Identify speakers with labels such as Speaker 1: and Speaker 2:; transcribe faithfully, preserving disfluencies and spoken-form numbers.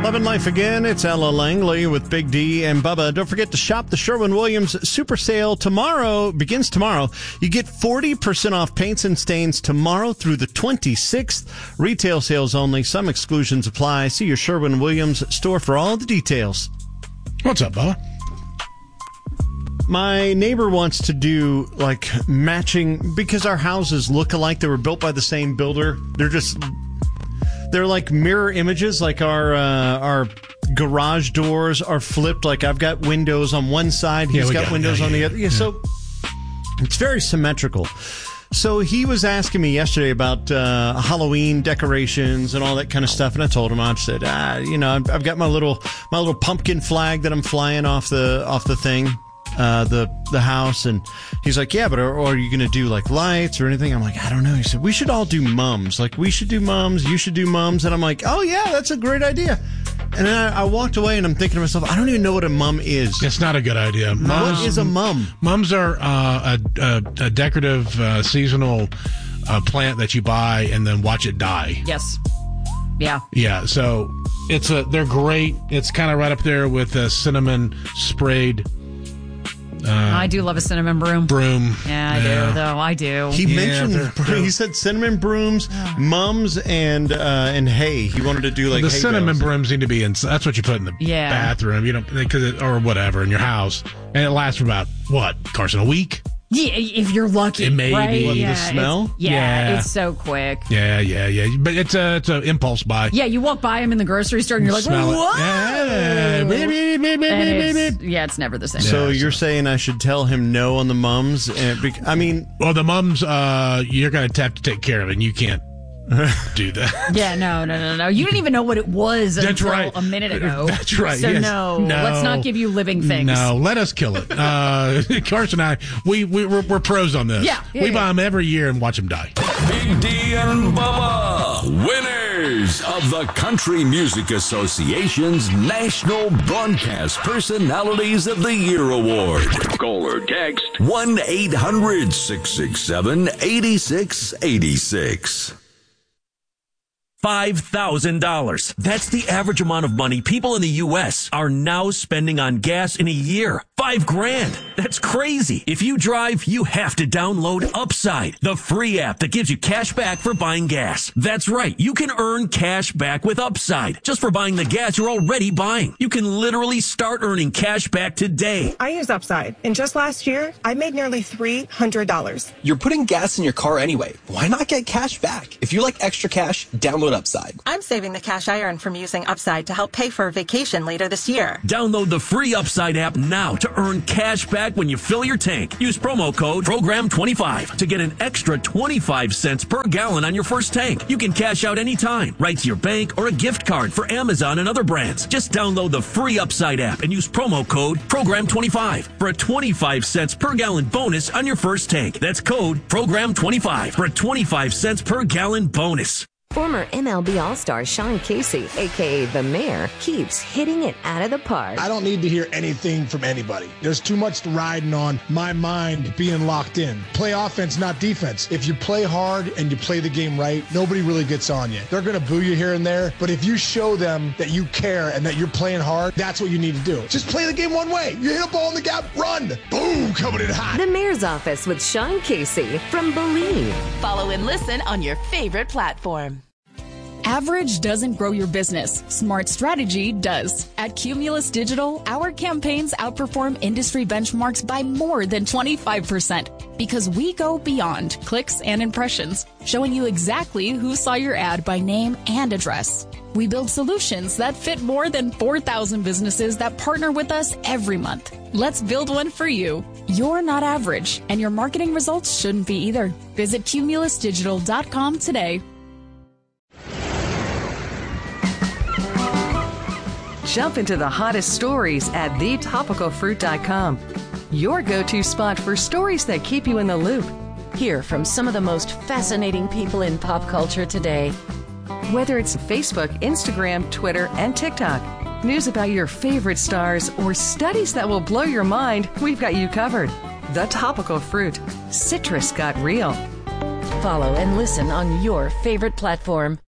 Speaker 1: Loving life again. It's Ella Langley with Big D and Bubba. Don't forget to shop the Sherwin-Williams Super Sale tomorrow. Begins tomorrow. You get forty percent off paints and stains tomorrow through the twenty-sixth. Retail sales only. Some exclusions apply. See your Sherwin-Williams store for all the details.
Speaker 2: What's up, Bubba?
Speaker 1: My neighbor wants to do like matching because our houses look alike. They were built by the same builder. They're just... They're like mirror images, like our uh, our garage doors are flipped. Like I've got windows on one side, he's
Speaker 2: yeah,
Speaker 1: got,
Speaker 2: got
Speaker 1: windows
Speaker 2: yeah,
Speaker 1: on the
Speaker 2: yeah,
Speaker 1: other. Yeah,
Speaker 2: yeah.
Speaker 1: So it's very symmetrical. So he was asking me yesterday about uh, Halloween decorations and all that kind of stuff, and I told him, I said, ah, you know, I've, I've got my little my little pumpkin flag that I'm flying off the off the thing. Uh, the the house, and he's like, yeah, but are, are you going to do like lights or anything? I'm like, I don't know. He said, we should all do mums. Like, we should do mums. You should do mums. And I'm like, oh, yeah, that's a great idea. And then I, I walked away, and I'm thinking to myself, I don't even know what a mum is.
Speaker 2: It's not a good idea. Mums,
Speaker 1: what is a mum?
Speaker 2: Mums are uh, a, a, a decorative uh, seasonal uh, plant that you buy and then watch it die.
Speaker 3: Yes. Yeah.
Speaker 2: Yeah. So it's a they're great. It's kind of right up there with a cinnamon sprayed. Uh,
Speaker 3: I do love a cinnamon broom.
Speaker 2: Broom.
Speaker 3: Yeah, I
Speaker 2: yeah.
Speaker 3: do, though. I do.
Speaker 1: He
Speaker 2: Yeah,
Speaker 1: mentioned,
Speaker 2: they're- they're-
Speaker 1: he said cinnamon brooms, mums, and uh, and hay. He wanted to do like
Speaker 2: the
Speaker 1: hay
Speaker 2: cinnamon
Speaker 1: bales.
Speaker 2: brooms need to be in. That's what you put in the
Speaker 3: Yeah.
Speaker 2: bathroom. You know, because it, or whatever in your house, and it lasts for about what, Carson, a week?
Speaker 3: Yeah, if you're lucky.
Speaker 2: It may
Speaker 3: right?
Speaker 2: be. What,
Speaker 1: the
Speaker 3: yeah,
Speaker 1: smell?
Speaker 3: It's, yeah,
Speaker 2: Yeah.
Speaker 3: it's so quick.
Speaker 2: Yeah, yeah, yeah. But it's a it's an impulse buy.
Speaker 3: Yeah, you walk by them in the grocery store and you're like,
Speaker 2: Smell it.
Speaker 3: whoa!
Speaker 2: Yeah. Beep, beep, beep, beep,
Speaker 3: And
Speaker 2: beep,
Speaker 3: it's,
Speaker 2: beep.
Speaker 3: yeah, it's never the same.
Speaker 1: So
Speaker 2: Yeah,
Speaker 1: you're saying I should tell him no on the mums? And bec- I mean,
Speaker 2: Well, the mums, uh, you're going to have to take care of it, and you can't do that.
Speaker 3: Yeah, no, no, no, no. You didn't even know what it was
Speaker 2: That's
Speaker 3: until
Speaker 2: right.
Speaker 3: a minute ago.
Speaker 2: That's right.
Speaker 3: So
Speaker 2: yes.
Speaker 3: no,
Speaker 2: no,
Speaker 3: let's not give you living things.
Speaker 2: No, let us kill it. Uh, Carson and I, we, we, we're, we're pros on this.
Speaker 3: Yeah, yeah,
Speaker 2: we
Speaker 3: yeah.
Speaker 2: buy them every year and watch them die.
Speaker 4: Big D and Bubba, winners of the Country Music Association's National Broadcast Personalities of the Year Award. Call or text one eight hundred six six seven eight six eight six.
Speaker 5: five thousand dollars. That's the average amount of money people in the U S are now spending on gas in a year. Five grand. That's crazy. If you drive, you have to download Upside, the free app that gives you cash back for buying gas. That's right. You can earn cash back with Upside just for buying the gas you're already buying. You can literally start earning cash back today.
Speaker 6: I use Upside, and just last year, I made nearly three hundred dollars.
Speaker 7: You're putting gas in your car anyway. Why not get cash back? If you like extra cash, download Upside.
Speaker 6: I'm saving the cash I earn from using Upside to help pay for a vacation later this year.
Speaker 5: Download the free Upside app now to earn cash back when you fill your tank. Use promo code program twenty-five to get an extra twenty-five cents per gallon on your first tank. You can cash out anytime, right to your bank or a gift card for Amazon and other brands. Just download the free Upside app and use promo code program twenty-five for a twenty-five cents per gallon bonus on your first tank. That's code program twenty-five for a twenty-five cents per gallon bonus.
Speaker 8: Former M L B All-Star Sean Casey, a k a. The Mayor, keeps hitting it out of the park.
Speaker 9: I don't need to hear anything from anybody. There's too much riding on my mind being locked in. Play offense, not defense. If you play hard and you play the game right, nobody really gets on you. They're going to boo you here and there, but if you show them that you care and that you're playing hard, that's what you need to do. Just play the game one way. You hit a ball in the gap, run. Boom, coming in hot.
Speaker 8: The Mayor's Office with Sean Casey from Believe.
Speaker 10: Follow and listen on your favorite platform.
Speaker 11: Average doesn't grow your business. Smart strategy does. At Cumulus Digital, our campaigns outperform industry benchmarks by more than twenty-five percent because we go beyond clicks and impressions, showing you exactly who saw your ad by name and address. We build solutions that fit more than four thousand businesses that partner with us every month. Let's build one for you. You're not average, and your marketing results shouldn't be either. Visit cumulus digital dot com today.
Speaker 12: Jump into the hottest stories at the topical fruit dot com. Your go-to spot for stories that keep you in the loop.
Speaker 8: Hear from some of the most fascinating people in pop culture today.
Speaker 12: Whether it's Facebook, Instagram, Twitter, and TikTok, news about your favorite stars, or studies that will blow your mind, we've got you covered. The Topical Fruit. Citrus got real.
Speaker 8: Follow and listen on your favorite platform.